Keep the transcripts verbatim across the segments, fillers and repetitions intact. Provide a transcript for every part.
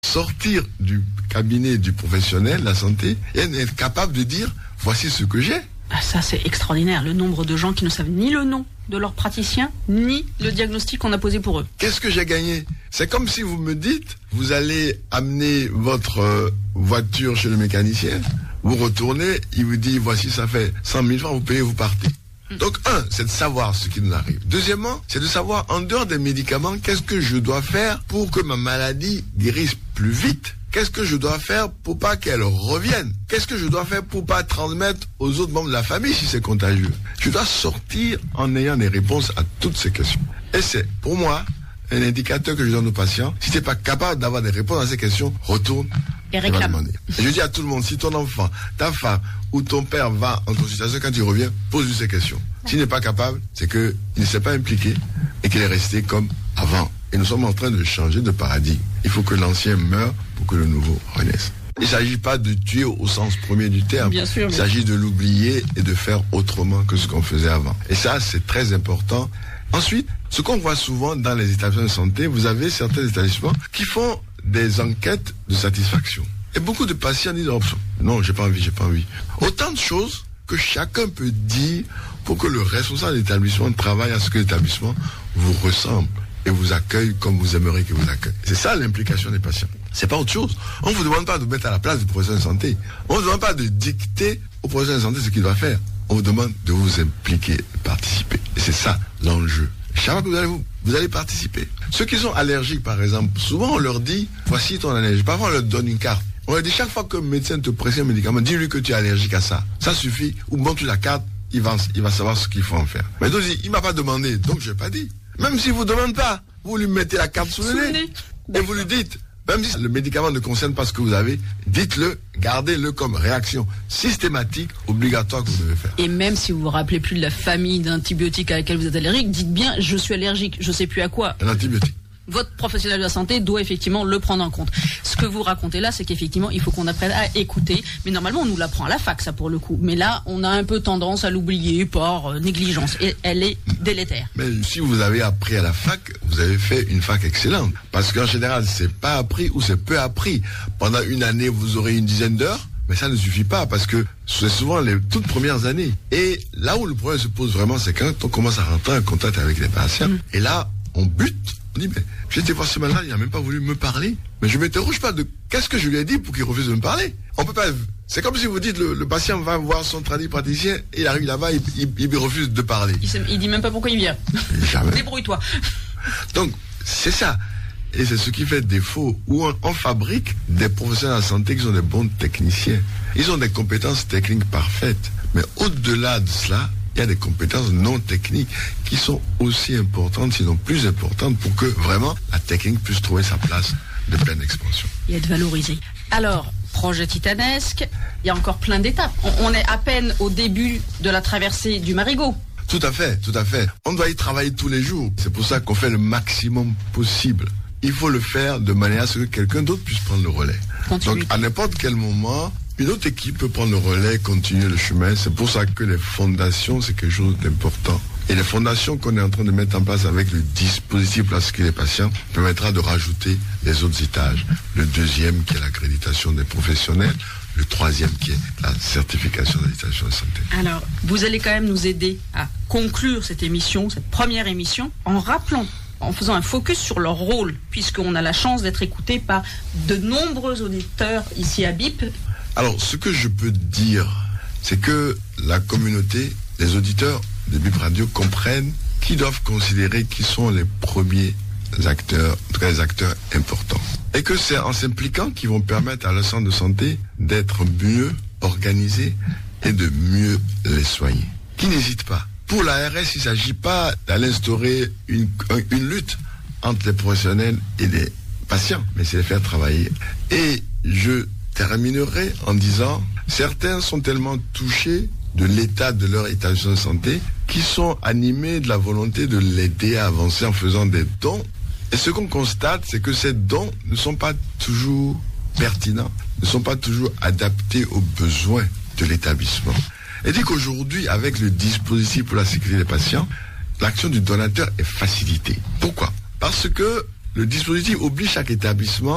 sortir du cabinet du professionnel de la santé et être capable de dire voici ce que j'ai. Ah, ça c'est extraordinaire, le nombre de gens qui ne savent ni le nom de leur praticien, ni le diagnostic qu'on a posé pour eux. Qu'est-ce que j'ai gagné? C'est comme si vous me dites, vous allez amener votre euh, voiture chez le mécanicien, vous retournez, il vous dit, voici, ça fait cent mille francs, vous payez, vous partez. Mm. Donc, un, c'est de savoir ce qui nous arrive. Deuxièmement, c'est de savoir, en dehors des médicaments, qu'est-ce que je dois faire pour que ma maladie guérisse plus vite? Qu'est-ce que je dois faire pour pas qu'elle revienne? Qu'est-ce que je dois faire pour pas transmettre aux autres membres de la famille si c'est contagieux? Je dois sortir en ayant des réponses à toutes ces questions. Et c'est, pour moi, un indicateur que je donne aux patients. Si tu n'es pas capable d'avoir des réponses à ces questions, retourne et réclame. Et je dis à tout le monde, si ton enfant, ta femme ou ton père va en consultation, quand il revient, pose-lui ces questions. S'il n'est pas capable, c'est qu'il ne s'est pas impliqué et qu'il est resté comme avant. Et nous sommes en train de changer de paradigme. Il faut que l'ancien meure pour que le nouveau renaisse. Il ne s'agit pas de tuer au sens premier du terme. Bien sûr, Il s'agit de l'oublier et de faire autrement que ce qu'on faisait avant. Et ça, c'est très important. Ensuite, ce qu'on voit souvent dans les établissements de santé, vous avez certains établissements qui font des enquêtes de satisfaction. Et beaucoup de patients disent, oh, non, j'ai pas envie, j'ai pas envie. Autant de choses que chacun peut dire pour que le responsable de l'établissement travaille à ce que l'établissement vous ressemble et vous accueille comme vous aimeriez qu'il vous accueille. C'est ça l'implication des patients. C'est pas autre chose. On ne vous demande pas de vous mettre à la place du professionnel de santé. On ne vous demande pas de dicter au professionnel de santé ce qu'il doit faire. On vous demande de vous impliquer, de participer. Et c'est ça l'enjeu. Chaque fois que vous allez, vous, vous allez participer. Ceux qui sont allergiques, par exemple, souvent on leur dit, voici ton allergie. Parfois on leur donne une carte. On leur dit, chaque fois que le médecin te prescrit un médicament, dis-lui que tu es allergique à ça. Ça suffit. Ou montre la carte, il va, il va savoir ce qu'il faut en faire. Mais donc, il ne m'a pas demandé, donc je n'ai pas dit. Même s'il ne vous demande pas, vous lui mettez la carte sous le nez. Et vous lui dites, même si le médicament ne concerne pas ce que vous avez, dites-le, gardez-le comme réaction systématique, obligatoire que vous devez faire. Et même si vous ne vous rappelez plus de la famille d'antibiotiques à laquelle vous êtes allergique, dites bien, je suis allergique, je ne sais plus à quoi. Un antibiotique. Votre professionnel de la santé doit effectivement le prendre en compte. Ce que vous racontez là, c'est qu'effectivement, il faut qu'on apprenne à écouter. Mais normalement, on nous l'apprend à la fac, ça, pour le coup. Mais là, on a un peu tendance à l'oublier par euh, négligence. Et elle est délétère. Mais si vous avez appris à la fac, vous avez fait une fac excellente. Parce qu'en général, c'est pas appris ou c'est peu appris. Pendant une année, vous aurez une dizaine d'heures. Mais ça ne suffit pas parce que c'est souvent les toutes premières années. Et là où le problème se pose vraiment, c'est quand on commence à rentrer en contact avec les patients. Mmh. Et là, on bute. On dit, mais j'étais voir ce malade, il n'a même pas voulu me parler. Mais je ne m'interroge pas de qu'est-ce que je lui ai dit pour qu'il refuse de me parler. On peut pas. C'est comme si vous dites, le, le patient va voir son tradipraticien, et il arrive là-bas, il, il, il refuse de parler. Il, il dit même pas pourquoi il vient. Débrouille-toi. Donc, c'est ça. Et c'est ce qui fait défaut, où on, on fabrique des professionnels de la santé qui sont des bons techniciens. Ils ont des compétences techniques parfaites. Mais au-delà de cela, il y a des compétences non techniques qui sont aussi importantes, sinon plus importantes, pour que vraiment la technique puisse trouver sa place de pleine expansion. Et être valorisée. Alors, projet titanesque, il y a encore plein d'étapes. On, on est à peine au début de la traversée du Marigot. Tout à fait, tout à fait. On doit y travailler tous les jours. C'est pour ça qu'on fait le maximum possible. Il faut le faire de manière à ce que quelqu'un d'autre puisse prendre le relais. Continuité. Donc, à n'importe quel moment, une autre équipe peut prendre le relais, continuer le chemin. C'est pour ça que les fondations, c'est quelque chose d'important. Et les fondations qu'on est en train de mettre en place avec le dispositif pour inscrire les patients permettra de rajouter les autres étages. Le deuxième, qui est l'accréditation des professionnels. Le troisième, qui est la certification d'habitation de santé. Alors, vous allez quand même nous aider à conclure cette émission, cette première émission, en rappelant, en faisant un focus sur leur rôle, puisqu'on a la chance d'être écouté par de nombreux auditeurs ici à B I P. Alors, ce que je peux dire, c'est que la communauté, les auditeurs de B I P Radio comprennent qu'ils doivent considérer qui sont les premiers acteurs, en tout cas les acteurs importants. Et que c'est en s'impliquant qu'ils vont permettre à leur centre de santé d'être mieux organisé et de mieux les soigner. Qui n'hésite pas. Pour l'A R S, il ne s'agit pas d'aller instaurer une, une lutte entre les professionnels et les patients, mais c'est les faire travailler. Et je terminerai en disant, certains sont tellement touchés de l'état de leur établissement de santé qui sont animés de la volonté de l'aider à avancer en faisant des dons. Et ce qu'on constate, c'est que ces dons ne sont pas toujours pertinents, ne sont pas toujours adaptés aux besoins de l'établissement. Et dit qu'aujourd'hui, avec le dispositif pour la sécurité des patients, l'action du donateur est facilitée. Pourquoi ? Parce que le dispositif oblige chaque établissement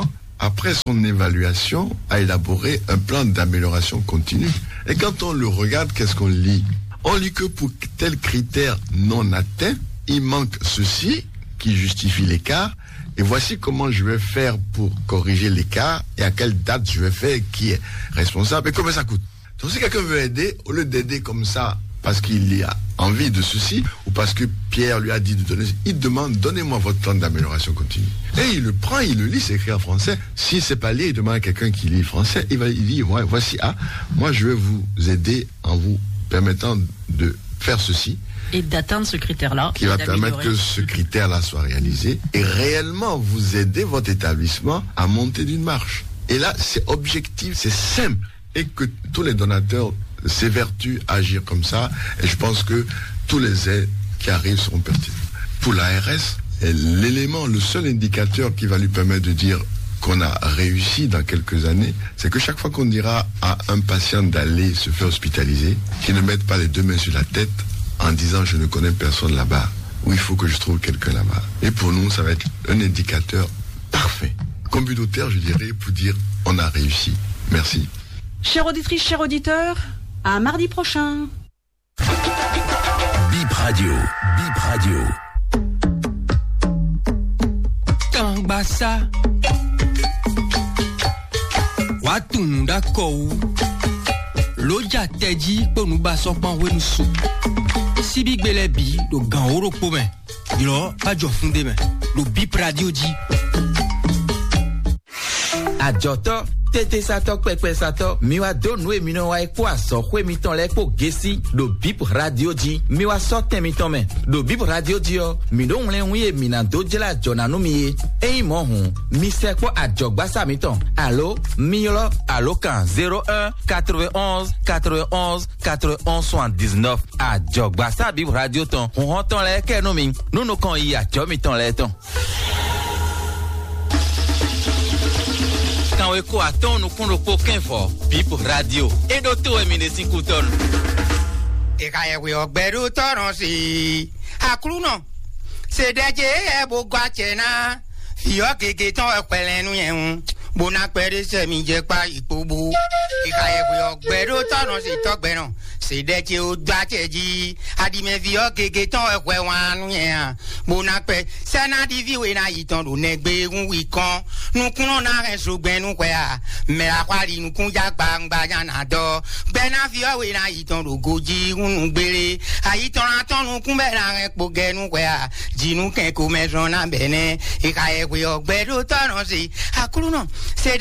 après son évaluation, a élaboré un plan d'amélioration continue. Et quand on le regarde, qu'est-ce qu'on lit? On lit que pour tel critère non atteint, il manque ceci qui justifie l'écart. Et voici comment je vais faire pour corriger l'écart et à quelle date je vais faire, qui est responsable et combien ça coûte. Donc si quelqu'un veut aider, au lieu d'aider comme ça parce qu'il a envie de ceci ou parce que Pierre lui a dit de donner, il demande donnez-moi votre plan d'amélioration continue. Et il le prend, il le lit, c'est écrit en français. Si c'est pas lié, il demande à quelqu'un qui lit français, il va il dit ouais, voici ah, moi je vais vous aider en vous permettant de faire ceci. Et d'atteindre ce critère-là. Qui va permettre que ce critère-là soit réalisé et réellement vous aider votre établissement à monter d'une marche. Et là, c'est objectif, c'est simple. Et que tous les donateurs s'évertuent à agir comme ça. Et je pense que tous les aides qui arrivent seront pertinents. Pour l'A R S, l'élément, le seul indicateur qui va lui permettre de dire qu'on a réussi dans quelques années, c'est que chaque fois qu'on dira à un patient d'aller se faire hospitaliser, qu'il ne mette pas les deux mains sur la tête en disant je ne connais personne là-bas, ou il faut que je trouve quelqu'un là-bas. Et pour nous, ça va être un indicateur parfait, communautaire, je dirais, pour dire on a réussi. Merci. Chère auditrice, chers auditeurs, à mardi prochain. Bip Radio, Bip Radio. Kambasa Watunda Kou Loja Teji Ponuba Sokpan Wensu Si Big Belebi do Ganoro Pome Dilo Ajo Funde men do Bip Radio di Ajoto Tete sato pepe sato miwa donwe mino wa ekpo aso kwe miton le ekpo gesi do Bip Radio di miwa sote miton men do Bip Radio di yo mi do nle wiye mina do jela jona no miye e mo hun mi sekpo ajogba sa miton allo miolo allo kan zéro un quatre-vingt-onze quatre-vingt-onze quatre-vingt-onze soixante-dix-neuf ajogba sa Bip Radio ton on ton le ke no mi no no kan yi ajo miton le ton. Quand on attend, nous prenons aucun fort. Bip Radio. Et d'autres éminents cinq tonnes. Et quand il y a un toron, à Clounon, c'est déjà beau guachena. Fio qui est en appelé bon appel, c'est mi j'ai pas y pour bout. Et quand il y a un toron, c'est toi, ben c'est déjà au guacheji. A dit mes vieux qui est en appelé bon appel, c'est n'a dit vieux et n'a y ton négbe ou wikon. Nous qu'on a un sou ben nous quoi. Mais à quoi nous qu'on y a bang bagana do. Ben a vieux et n'a y ton goji ou nous bélé. A y ton attend nous qu'on ben a un poguet nous quoi. Dis nous qu'un coup mais j'en a bené. Et quand il y a un toron, c'est à Clounon. C'est